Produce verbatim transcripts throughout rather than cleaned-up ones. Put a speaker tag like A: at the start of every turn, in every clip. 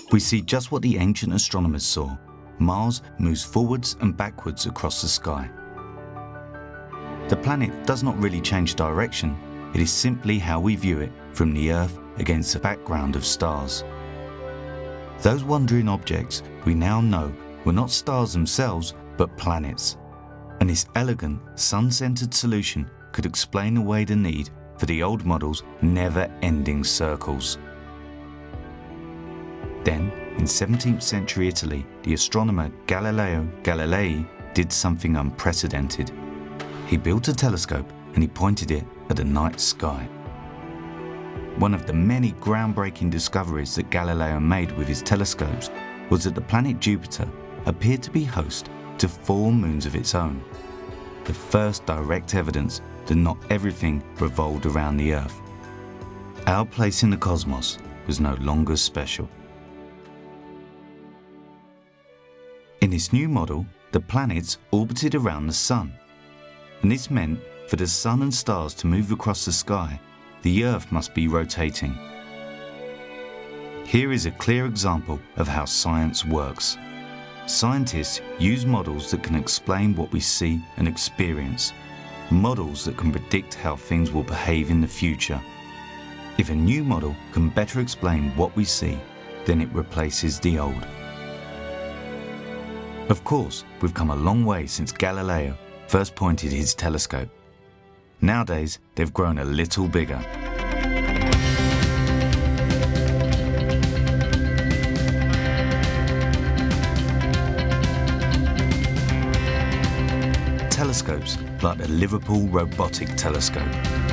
A: We see just what the ancient astronomers saw. Mars moves forwards and backwards across the sky. The planet does not really change direction, it is simply how we view it from the Earth against a background of stars. Those wandering objects we now know were not stars themselves, but planets. And this elegant, sun-centered solution could explain away the need for the old model's never-ending circles. Then, in seventeenth century Italy, the astronomer Galileo Galilei did something unprecedented. He built a telescope and he pointed it at the night sky. One of the many groundbreaking discoveries that Galileo made with his telescopes was that the planet Jupiter appeared to be host to four moons of its own. The first direct evidence that not everything revolved around the Earth. Our place in the cosmos was no longer special. In this new model, the planets orbited around the Sun. And this meant for the Sun and stars to move across the sky, the Earth must be rotating. Here is a clear example of how science works. Scientists use models that can explain what we see and experience, models that can predict how things will behave in the future. If a new model can better explain what we see, then it replaces the old. Of course, we've come a long way since Galileo first pointed his telescope. Nowadays, they've grown a little bigger. Telescopes like the Liverpool Robotic Telescope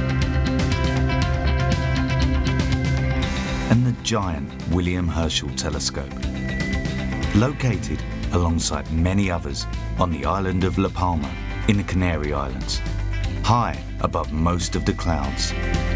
A: and the giant William Herschel Telescope, located alongside many others on the island of La Palma in the Canary Islands, high above most of the clouds.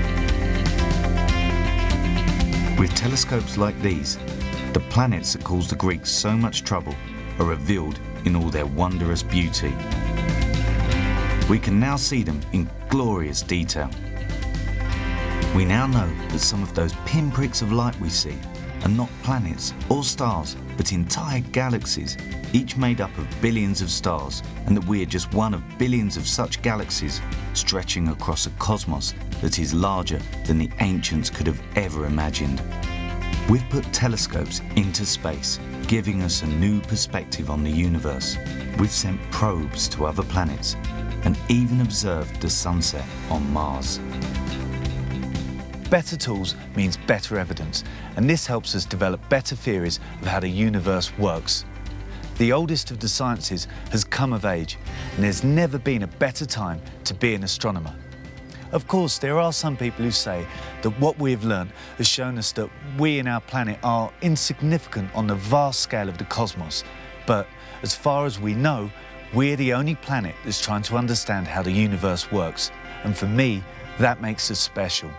A: With telescopes like these, the planets that caused the Greeks so much trouble are revealed in all their wondrous beauty. We can now see them in glorious detail. We now know that some of those pinpricks of light we see are not planets or stars, but entire galaxies, each made up of billions of stars, and that we are just one of billions of such galaxies stretching across a cosmos that is larger than the ancients could have ever imagined. We've put telescopes into space, giving us a new perspective on the universe. We've sent probes to other planets and even observed the sunset on Mars.
B: Better tools means better evidence, and this helps us develop better theories of how the universe works. The oldest of the sciences has come of age, and there's never been a better time to be an astronomer. Of course, there are some people who say that what we have learned has shown us that we and our planet are insignificant on the vast scale of the cosmos. But as far as we know, we're the only planet that's trying to understand how the universe works. And for me, that makes us special.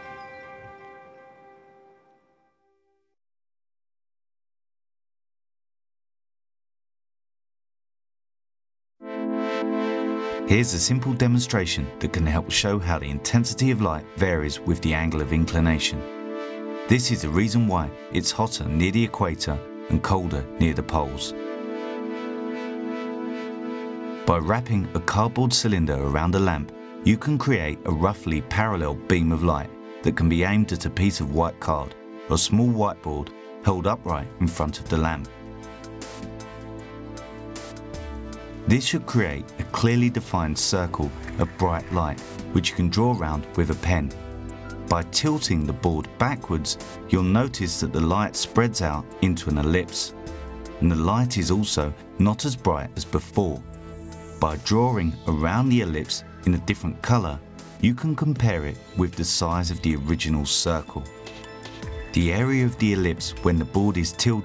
A: Here's a simple demonstration that can help show how the intensity of light varies with the angle of inclination. This is the reason why it's hotter near the equator and colder near the poles. By wrapping a cardboard cylinder around a lamp, you can create a roughly parallel beam of light that can be aimed at a piece of white card or a small whiteboard held upright in front of the lamp. This should create a clearly defined circle of bright light, which you can draw around with a pen. By tilting the board backwards, you'll notice that the light spreads out into an ellipse, and the light is also not as bright as before. By drawing around the ellipse in a different color, you can compare it with the size of the original circle. The area of the ellipse when the board is tilted